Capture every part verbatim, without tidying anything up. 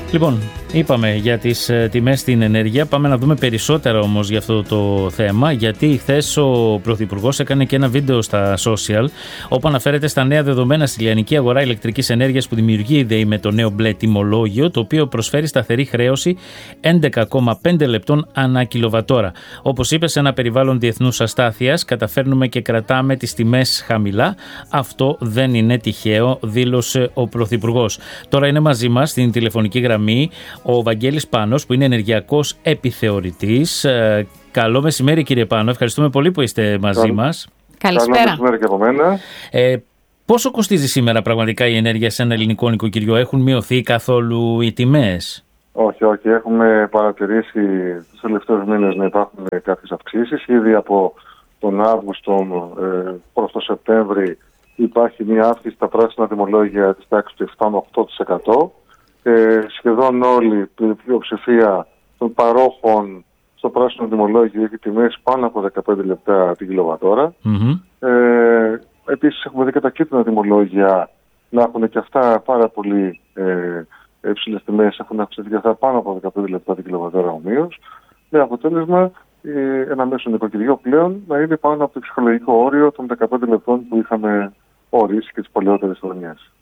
Λοιπόν, είπαμε για τις ε, τιμές στην ενέργεια. Πάμε να δούμε περισσότερα όμως για αυτό το θέμα, γιατί χθες ο Πρωθυπουργός έκανε και ένα βίντεο στα social, όπου αναφέρεται στα νέα δεδομένα στη λιανική αγορά ηλεκτρικής ενέργειας που δημιουργεί η ΔΕΗ με το νέο μπλε τιμολόγιο, το οποίο προσφέρει σταθερή χρέωση έντεκα κόμμα πέντε λεπτών ανά κιλοβατόρα. Όπως είπε, σε ένα περιβάλλον διεθνούς αστάθειας καταφέρνουμε και κρατάμε τις τιμές χαμηλά. Αυτό δεν είναι τυχαίο, δήλωσε ο Πρωθυπουργός. Τώρα είναι μαζί μας στην τηλεφωνική γραμμή ο Βαγγέλης Πάνος, που είναι ενεργειακός επιθεωρητής. Ε, καλό μεσημέρι, κύριε Πάνο. Ευχαριστούμε πολύ που είστε μαζί Καλ... μας. Καλησπέρα. Καλό μεσημέρι και από μένα. Ε, πόσο κοστίζει σήμερα πραγματικά η ενέργεια σε ένα ελληνικό νοικοκυριό? Έχουν μειωθεί καθόλου οι τιμές? Όχι, όχι. Έχουμε παρατηρήσει τους τελευταίους μήνες να υπάρχουν κάποιες αυξήσεις. Ήδη από τον Αύγουστο ε, προς το Σεπτέμβρη υπάρχει μια αύξηση στα πράσινα τιμολόγια της τάξης του επτά με οκτώ τοις εκατό. Ε, σχεδόν όλη η πλειοψηφία των παρόχων στο πράσινο τιμολόγιο έχει τιμές πάνω από δεκαπέντε λεπτά την κιλοβατόρα. Mm-hmm. Ε, επίσης έχουμε δει και τα κίτρινα τιμολόγια να έχουν και αυτά πάρα πολύ ε, υψηλές τιμές, έχουν αυξηθεί και αυτά πάνω από δεκαπέντε λεπτά την κιλοβατόρα ομοίως, με αποτέλεσμα ε, ένα μέσο νοικοκυριό πλέον να είναι πάνω από το ψυχολογικό όριο των δεκαπέντε λεπτών που είχαμε ορίσει και τις παλαιότερες χρονιές.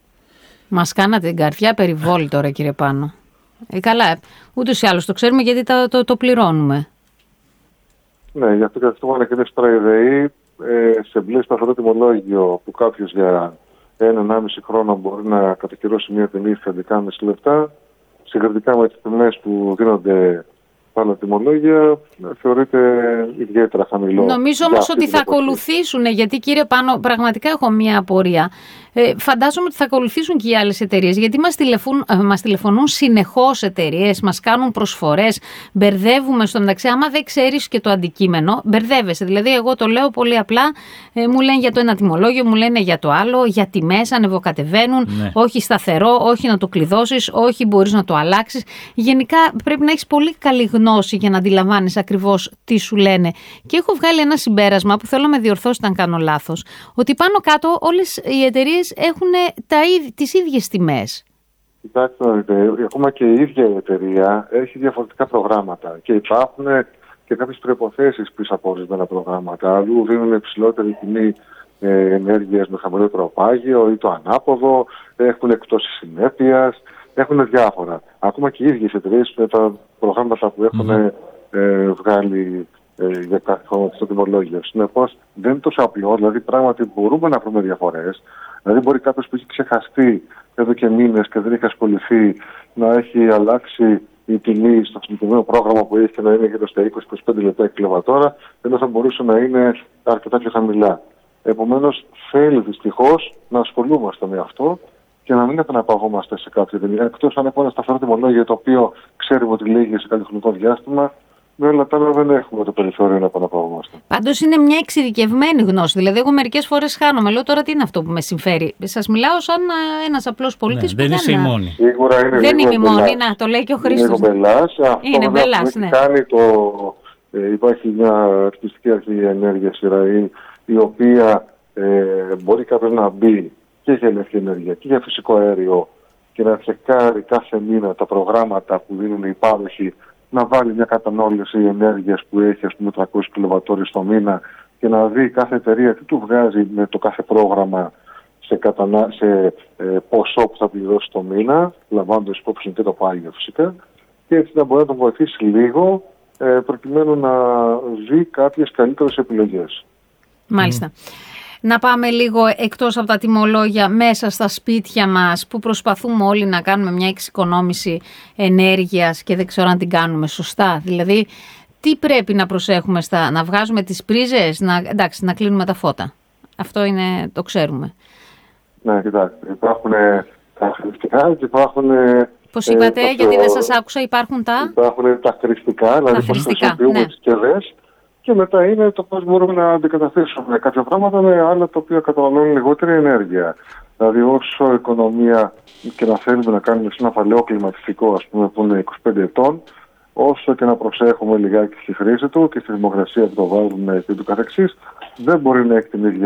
Μας κάνατε την καρδιά περιβόλη τώρα, κύριε Πάνο. Ε, καλά, ούτως ή άλλως το ξέρουμε, γιατί το, το, το πληρώνουμε. Ναι, γι' αυτό καθιστούμε ανακοίνωση τώρα η ΔΕΗ ε, σε μπλε σταθερό τιμολόγιο που κάποιος για ένα ενάμιση χρόνο μπορεί να κατακυρώσει μια τιμή στα έντεκα κόμμα πέντε λεπτά. Συγκριτικά με τις τιμές που δίνονται άλλα τιμολόγια, θεωρείται ιδιαίτερα χαμηλό. Νομίζω όμως ότι θα ακολουθήσουν, γιατί κύριε Πάνο, πραγματικά έχω μια απορία. Ε, φαντάζομαι ότι θα ακολουθήσουν και οι άλλες εταιρείες, γιατί μας τηλεφωνούν, μας τηλεφωνούν συνεχώς εταιρείες, μας κάνουν προσφορές, μπερδεύουμε στο μεταξύ. Άμα δεν ξέρεις και το αντικείμενο, μπερδεύεσαι. Δηλαδή, εγώ το λέω πολύ απλά, ε, μου λένε για το ένα τιμολόγιο, μου λένε για το άλλο, για τιμές, ανεβοκατεβαίνουν, ναι. Όχι σταθερό, όχι να το κλειδώσεις, όχι μπορείς να το αλλάξεις. Γενικά πρέπει να έχεις πολύ καλή γνώση για να αντιλαμβάνεις ακριβώς τι σου λένε. Και έχω βγάλει ένα συμπέρασμα που θέλω να με διορθώσετε αν κάνω λάθος, ότι πάνω κάτω όλες οι εταιρείες έχουν τα, τις ίδιες τιμές. Κοιτάξτε, ακόμα και η ίδια η εταιρεία έχει διαφορετικά προγράμματα και υπάρχουν και κάποιες προϋποθέσεις πίσω από ορισμένα προγράμματα. Αλλού δίνουν υψηλότερη τιμή ε, ενέργειας με χαμηλότερο πάγιο ή το ανάποδο, έχουν εκτόσεις συνέπειας, έχουν διάφορα. Ακόμα και οι ίδιες εταιρείες με τα προγράμματα που έχουν mm-hmm. ε, βγάλει ε, για κάθε χρόνο στο τιμολόγιο. Συνεπώς δεν είναι τόσο απλό, δηλαδή πράγματι μπορούμε να βρούμε διαφορές. Δηλαδή, μπορεί κάποιος που έχει ξεχαστεί εδώ και μήνες και δεν έχει ασχοληθεί να έχει αλλάξει η τιμή στο συγκεκριμένο πρόγραμμα που έχει και να είναι γύρω στα είκοσι με είκοσι πέντε λεπτά κιλοβατόρα, ενώ θα μπορούσε να είναι αρκετά πιο χαμηλά. Επομένως, θέλει δυστυχώς να ασχολούμαστε με αυτό και να μην επαναπαυόμαστε σε κάποια τιμή. Εκτός αν έχουμε ένα σταθερό τιμολόγιο το οποίο ξέρουμε ότι λύγει σε κάποιο χρονικό διάστημα. Με όλα τα άλλα δεν έχουμε το περιθώριο να επαναπαυόμαστε. Πάντως είναι μια εξειδικευμένη γνώση. Δηλαδή, εγώ μερικές φορές χάνομαι. Λέω τώρα τι είναι αυτό που με συμφέρει. Σας μιλάω σαν ένας απλός πολίτης ναι, που δεν δεν είσαι η μόνη. Σίγουρα είναι δεν λίγο είμαι η μόνη. Να, το λέει και ο Χρήστος. Είναι μπελάς. Είναι μπελάς, ναι. Κάνει το, ε, υπάρχει μια αρτιστική αρχή ενέργεια ΣΥΡΑΗ, η οποία ε, μπορεί κάποιος να μπει και για ηλεκτρική ενέργεια και για φυσικό αέριο και να τσεκάρει κάθε μήνα τα προγράμματα που δίνουν οι υπάδοχοι, να βάλει μια κατανάλωση ενέργειας που έχει, ας πούμε, τριακόσιες κιλοβατόρες το μήνα και να δει κάθε εταιρεία τι του βγάζει με το κάθε πρόγραμμα σε, κατανα... σε ε, ποσό που θα πληρώσει το μήνα, λαμβάνοντας υπόψη και το πάγιο φυσικά, και έτσι να μπορεί να τον βοηθήσει λίγο ε, προκειμένου να δει κάποιες καλύτερες επιλογές. Μάλιστα. Mm. Να πάμε λίγο εκτός από τα τιμολόγια, μέσα στα σπίτια μας, που προσπαθούμε όλοι να κάνουμε μια εξοικονόμηση ενέργειας και δεν ξέρω αν την κάνουμε σωστά. Δηλαδή, τι πρέπει να προσέχουμε, στα, να βγάζουμε τις πρίζες, να, εντάξει, να κλείνουμε τα φώτα. Αυτό είναι, το ξέρουμε. Ναι, κοιτάξτε, υπάρχουν τα χρηστικά και υπάρχουν... Πώς είπατε, ε, γιατί δεν σας άκουσα, υπάρχουν τα... Υπάρχουν τα χρηστικά, δηλαδή πώς χρησιμοποιούμε τις συσκευές. Και μετά είναι το πώς μπορούμε να αντικαταστήσουμε κάποια πράγματα με άλλα τα οποία καταναλώνουν λιγότερη ενέργεια. Δηλαδή, όσο οικονομία και να θέλουμε να κάνουμε ένα παλαιό κλιματιστικό, ας πούμε, που είναι είκοσι πέντε ετών, όσο και να προσέχουμε λιγάκι στη χρήση του και στη θερμοκρασία που το βάζουμε και του καθεξής, δεν μπορεί να έχει την ίδια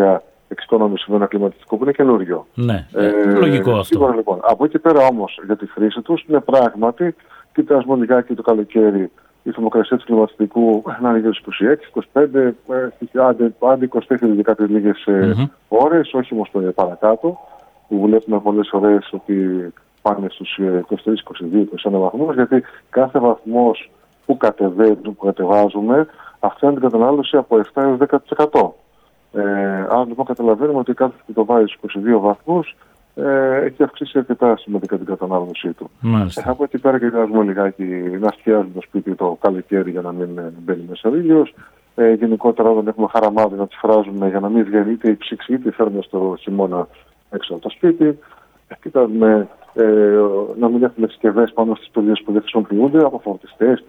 εξοικονόμηση με ένα κλιματιστικό που είναι καινούριο. Ναι, ε, λογικό αυτό. Σίγουρα, λοιπόν. Από εκεί πέρα όμως για τη χρήση τους είναι πράγματι, κοιτάζουμε λιγάκι το καλοκαίρι, η θερμοκρασία του κλιματιστικού να είναι γύρω στους είκοσι έξι είκοσι πέντε, άντε είκοσι τέσσερα για κάποιες λίγες mm-hmm. ώρες, όχι όμως παρακάτω, που βλέπουμε πολλές ώρες ότι πάνε στους είκοσι τρεις είκοσι δύο είκοσι ένα βαθμούς, γιατί κάθε βαθμός που κατεβαίνουμε, που κατεβάζουμε, αυξάνει την κατανάλωση από επτά έως δέκα τοις εκατό. Ε, αν λοιπόν καταλαβαίνουμε ότι κάθε που το βάζει στους είκοσι δύο βαθμούς, ε, έχει αυξήσει αρκετά σημαντικά την κατανάλωσή του. Ε, από εκεί πέρα κοιτάζουμε λιγάκι να σκιάζουμε το σπίτι το καλοκαίρι για να μην μπαίνει μέσα ο ήλιος. Ε, γενικότερα όταν έχουμε χαραμάδι να τις φράζουμε για να μην βγαίνει είτε η ψήξη είτε η θέρμανση στο χειμώνα έξω από το σπίτι. Ε, κοιτάζουμε ε, να μην έχουμε συσκευές πάνω στις πεδιές που δεν χρησιμοποιούνται, από φορτιστές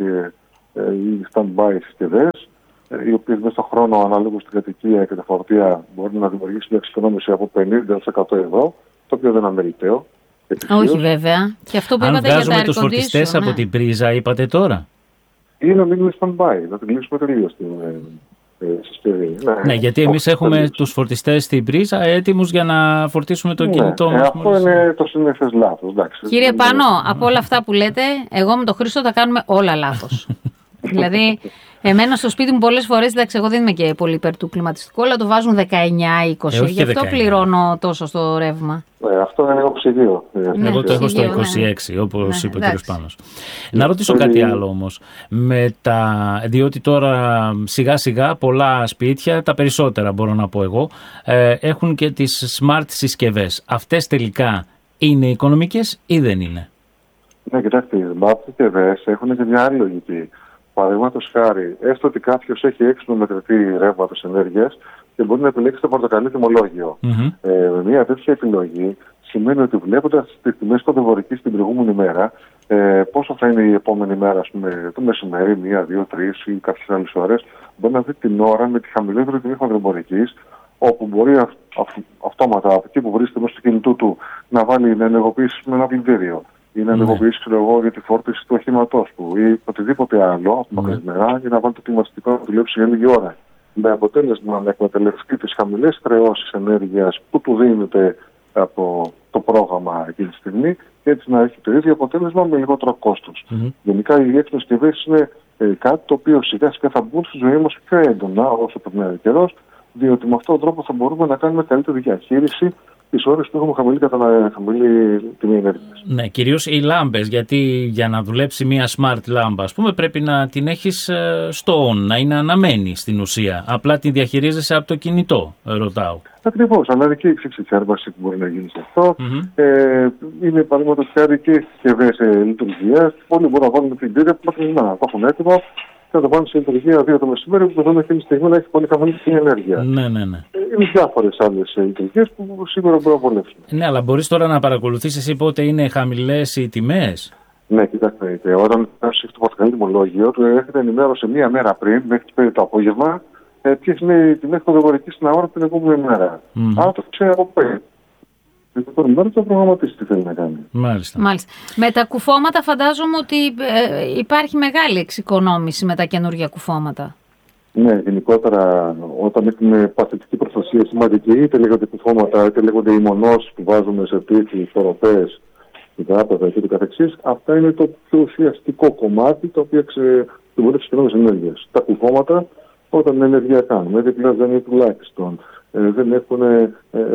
ή stand-by συσκευές, οι οποίες μέσα στον χρόνο ανάλογα στην κατοικία και τα φορτία μπορεί να δημιουργήσουν μια εξοικονόμηση από πενήντα έως εκατό ευρώ, το οποίο δεν είναι αμεληταίο. Όχι βέβαια. Και αυτό που αν είπατε για τα βγάζουμε τους φορτιστές ναι. από την πρίζα, είπατε τώρα. Ή να μείνουμε stand-by, να την κλείσουμε τελείως την ε, συσκευή. Ναι, ναι, γιατί εμείς έχουμε τελείως τους φορτιστές στην πρίζα έτοιμους για να φορτίσουμε το ναι, κινητό μας. Ε, αυτό μόλις... είναι το συνήθες λάθος. Εντάξει. Κύριε Πάνο, από όλα αυτά που λέτε, εγώ με τον Χρήστο τα κάνουμε όλα λάθος. Δηλαδή, εμένα στο σπίτι μου πολλές φορές, εντάξει, εγώ δεν είμαι και πολύ υπέρ του κλιματιστικού, αλλά το βάζουν δεκαεννιά είκοσι. Ε, γι' αυτό δεκαεννιά πληρώνω τόσο στο ρεύμα. Ε, αυτό είναι λίγο ψυγείο. Ναι, εγώ το έχω στο είκοσι έξι, ναι. όπως ναι, είπε εντάξει. ο κ. Πάνος. Να ρωτήσω κάτι άλλο όμως. Με τα... Διότι τώρα σιγά σιγά πολλά σπίτια, τα περισσότερα μπορώ να πω εγώ, ε, έχουν και τις smart συσκευές. Αυτές τελικά είναι οικονομικές ή δεν είναι? Ναι, κοιτάξτε, οι smart συσκευές έχουν και μια άλλη λογική. Παραδείγματος χάρη, έστω ότι κάποιος έχει έξυπνο μετρητή ρεύματος ενέργειας και μπορεί να επιλέξει το πορτοκαλί τιμολόγιο. Mm-hmm. Ε, μια τέτοια επιλογή σημαίνει ότι βλέποντας τις τιμές κοντοβορικής την προηγούμενη μέρα, ε, πόσο θα είναι η επόμενη μέρα, ας πούμε, το μεσημέρι, μία, δύο, τρεις ή κάποιες άλλες ώρες, μπορεί να δει την ώρα με τη χαμηλότερη τιμή κοντοβορικής, όπου μπορεί αυ, αυ, αυτόματα από εκεί που βρίσκεται μέσα στο κινητού του να βάλει να ενεργοποιήσει με ένα πλυντήριο ή να ενεργοποιήσει mm. εγώ για τη φόρτιση του οχήματός του ή οτιδήποτε άλλο από mm. μέρα για να βάλει το κλιματιστικό να δουλέψει για λίγη ώρα. Με αποτέλεσμα να εκμεταλλευτεί τις χαμηλές χρεώσεις ενέργειας που του δίνεται από το πρόγραμμα εκείνη τη στιγμή και έτσι να έχει το ίδιο αποτέλεσμα με λιγότερο κόστος. Mm-hmm. Γενικά οι έξυπνες συσκευές είναι ε, κάτι το οποίο σιγά σιγά θα μπουν στη ζωή μας πιο έντονα όσο περνάει ο καιρός, διότι με αυτόν τον τρόπο θα μπορούμε να κάνουμε καλύτερη διαχείριση τις ώρες που έχουμε χαμηλή, κατανα... χαμηλή τιμή ενέργειας. Ναι, κυρίως οι λάμπες, γιατί για να δουλέψει μια smart λάμπα, ας πούμε, πρέπει να την έχεις στο on, να είναι αναμένη στην ουσία. Απλά τη διαχειρίζεσαι από το κινητό, ρωτάω. Ακριβώς, αλλά είναι και η εξάρτηση που μπορεί να γίνει σε αυτό. Mm-hmm. Ε, είναι παραδείγματος χάρη και συσκευές ε, λειτουργίας. Όλοι μπορούν να βάλουν την πύρα που να έχουν έτοιμο. Θα το πάνε σε λειτουργία δύο το μεσημέρι που θα εκείνη τη στιγμή να έχει πολύ χαμηλή ενέργεια. Ναι, ναι, ναι. Είναι διάφορες άλλες λειτουργίες που σίγουρα μπορούν να βολεύσουν. Ναι, αλλά μπορείς τώρα να παρακολουθείς εσύ πότε είναι χαμηλές οι τιμές? Ναι, κοιτάξτε, όταν έχει το πορτοκαλί τιμολόγιο, του έρχεται ενημέρωση μία μέρα πριν, μέχρι τις πέντε το απόγευμα, ε, ποιες είναι οι τιμές κοντοβορικής στην αγορά την επόμενη μέρα. Mm. Άρα το ξέρει από πριν. Και το μέρα το προγραμματίσει τι θέλει να κάνει. Μάλιστα. Μάλιστα. Με τα κουφώματα φαντάζομαι ότι ε, υπάρχει μεγάλη εξοικονόμηση με τα καινούργια κουφώματα. Ναι, γενικότερα όταν έχουμε παθητική προστασία σημαντική, είτε λέγονται κουφώματα, είτε λέγονται οι μονώσεις που βάζουμε σε τύχη, φοροπές, υδράπεδα και το καθεξής, αυτά είναι το πιο ουσιαστικό κομμάτι το οποίο μπορεί να εξοικονομήσει ενέργειας. Τα κουφώματα, όταν είναι ενεργειακά, με διπλά δεν είναι τουλάχιστον. Ε, δεν έχουν ε, ε, ε,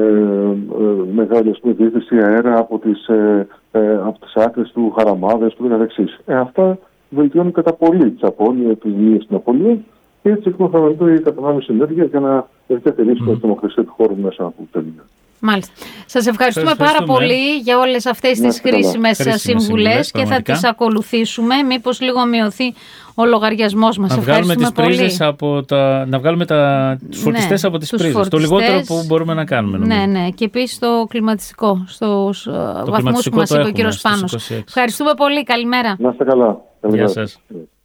μεγάλη διεύθυνση αέρα από τις, ε, ε, από τις άκρες του, χαραμάδες του κ.ο.κ. Ε, αυτά βελτιώνουν κατά πολύ τις απώλειες, τις μνήες των απώλειων και έτσι έχουμε χαμηλότερη κατανάλωση ενέργειας για να διατηρήσουμε mm. τη δημοκρασία του χώρου μέσα από τελεία. Μάλιστα. Σας ευχαριστούμε, πάρα πολύ για όλες αυτές τις χρήσιμες συμβουλές και θα τις ακολουθήσουμε. Μήπως λίγο μειωθεί ο λογαριασμός μας. Να βγάλουμε τις πρίζες από τα... Να βγάλουμε τα... τους φορτιστές ναι, από τις πρίζες. Φορτιστές... Το λιγότερο που μπορούμε να κάνουμε. Νομίζω. Ναι, ναι. Και επίσης το κλιματιστικό. Στους βαθμούς που μας είπε ο κύριος Πάνος. Ευχαριστούμε πολύ. Καλημέρα. Να είστε καλά. Γεια σας.